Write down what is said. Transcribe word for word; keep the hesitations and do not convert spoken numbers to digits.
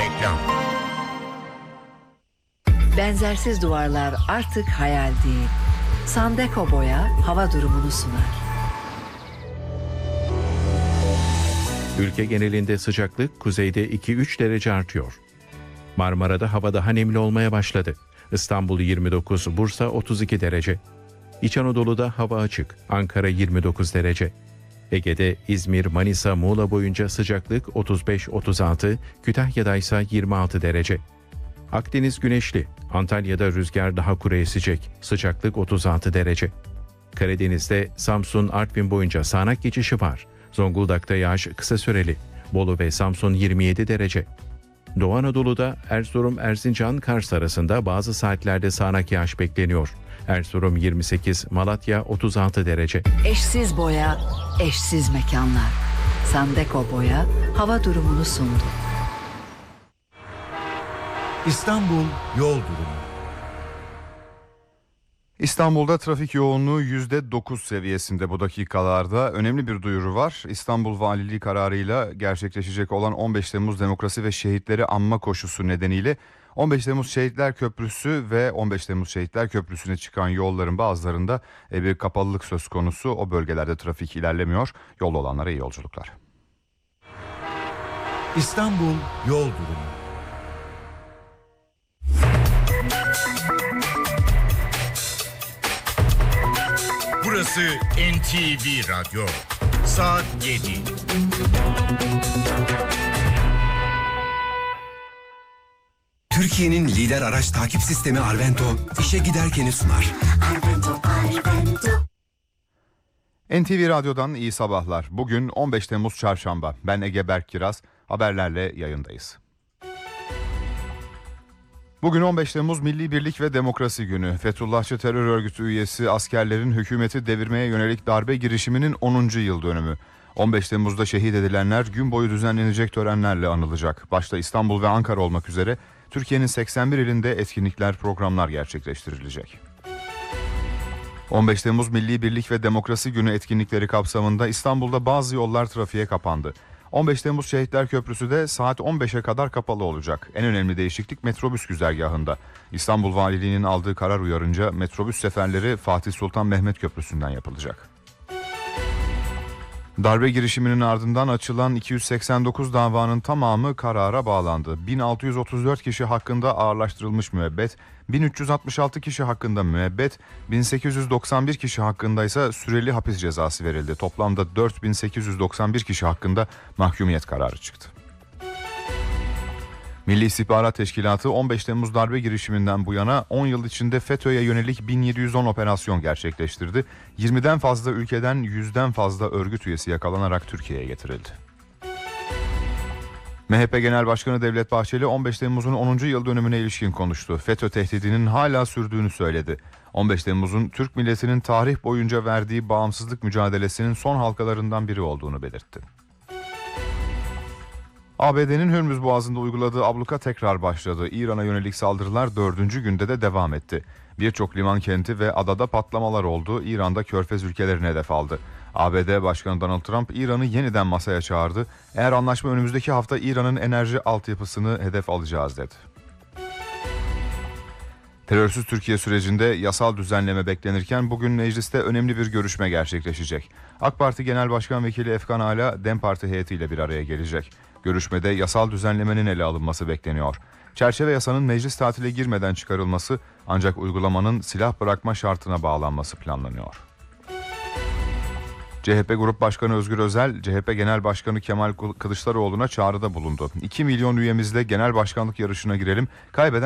Reklam. Benzersiz duvarlar artık hayal değil. Sandeko Boya hava durumunu sunar. Ülke genelinde sıcaklık kuzeyde iki üç derece artıyor. Marmara'da hava daha nemli olmaya başladı. İstanbul yirmi dokuz, Bursa otuz iki derece. İç Anadolu'da hava açık, Ankara yirmi dokuz derece. Ege'de İzmir, Manisa, Muğla boyunca sıcaklık otuz beş otuz altı, Kütahya'da ise yirmi altı derece. Akdeniz güneşli, Antalya'da rüzgar daha kuru esecek, sıcaklık otuz altı derece. Karadeniz'de Samsun, Artvin boyunca sağanak geçişi var. Zonguldak'ta yağış kısa süreli, Bolu ve Samsun yirmi yedi derece. Doğu Anadolu'da Erzurum, Erzincan, Kars arasında bazı saatlerde sağanak yağış bekleniyor. Erzurum yirmi sekiz, Malatya otuz altı derece. Eşsiz boya, eşsiz mekanlar. Sandeko Boya hava durumunu sundu. İstanbul yol durumu. İstanbul'da trafik yoğunluğu yüzde dokuz seviyesinde bu dakikalarda. Önemli bir duyuru var. İstanbul Valiliği kararıyla gerçekleşecek olan on beş Temmuz Demokrasi ve Şehitleri Anma Koşusu nedeniyle on beş Temmuz Şehitler Köprüsü ve on beş Temmuz Şehitler Köprüsü'ne çıkan yolların bazılarında bir kapalılık söz konusu. O bölgelerde trafik ilerlemiyor. Yolda olanlara iyi yolculuklar. İstanbul yol durumu. Burası N T V Radyo. Saat yedi. Türkiye'nin lider araç takip sistemi Arvento işe giderkeni sunar. Arvento, Arvento. N T V Radyo'dan iyi sabahlar. Bugün on beş Temmuz Çarşamba. Ben Ege Berk Kiraz. Haberlerle yayındayız. Bugün on beş Temmuz Milli Birlik ve Demokrasi Günü. Fethullahçı terör örgütü üyesi askerlerin hükümeti devirmeye yönelik darbe girişiminin onuncu yıl dönümü. on beş Temmuz'da şehit edilenler gün boyu düzenlenecek törenlerle anılacak. Başta İstanbul ve Ankara olmak üzere Türkiye'nin seksen bir ilinde etkinlikler, programlar gerçekleştirilecek. on beş Temmuz Milli Birlik ve Demokrasi Günü etkinlikleri kapsamında İstanbul'da bazı yollar trafiğe kapandı. on beş Temmuz Şehitler Köprüsü de saat on beşe kadar kapalı olacak. En önemli değişiklik metrobüs güzergahında. İstanbul Valiliği'nin aldığı karar uyarınca metrobüs seferleri Fatih Sultan Mehmet Köprüsü'nden yapılacak. Darbe girişiminin ardından açılan iki yüz seksen dokuz davanın tamamı karara bağlandı. bin altı yüz otuz dört kişi hakkında ağırlaştırılmış müebbet, bin üç yüz altmış altı kişi hakkında müebbet, bin sekiz yüz doksan bir kişi hakkında ise süreli hapis cezası verildi. Toplamda dört bin sekiz yüz doksan bir kişi hakkında mahkumiyet kararı çıktı. Milli İstihbarat Teşkilatı on beş Temmuz darbe girişiminden bu yana on yıl içinde FETÖ'ye yönelik bin yedi yüz on operasyon gerçekleştirdi. yirmiden fazla ülkeden yüzden fazla örgüt üyesi yakalanarak Türkiye'ye getirildi. M H P Genel Başkanı Devlet Bahçeli on beş Temmuz'un onuncu yıl dönümüne ilişkin konuştu. FETÖ tehdidinin hala sürdüğünü söyledi. on beş Temmuz'un Türk milletinin tarih boyunca verdiği bağımsızlık mücadelesinin son halkalarından biri olduğunu belirtti. A B D'nin Hürmüz Boğazı'nda uyguladığı abluka tekrar başladı. İran'a yönelik saldırılar dördüncü günde de devam etti. Birçok liman kenti ve adada patlamalar oldu. İran'da Körfez ülkelerini hedef aldı. A B D Başkanı Donald Trump İran'ı yeniden masaya çağırdı. Eğer anlaşma önümüzdeki hafta İran'ın enerji altyapısını hedef alacağız dedi. Terörsüz Türkiye sürecinde yasal düzenleme beklenirken bugün mecliste önemli bir görüşme gerçekleşecek. AK Parti Genel Başkan Vekili Efkan Ala DEM Parti heyetiyle bir araya gelecek. Görüşmede yasal düzenlemenin ele alınması bekleniyor. Çerçeve yasanın meclis tatile girmeden çıkarılması ancak uygulamanın silah bırakma şartına bağlanması planlanıyor. C H P Grup Başkanı Özgür Özel, C H P Genel Başkanı Kemal Kılıçdaroğlu'na çağrıda bulundu. iki milyon üyemizle genel başkanlık yarışına girelim, kaybeden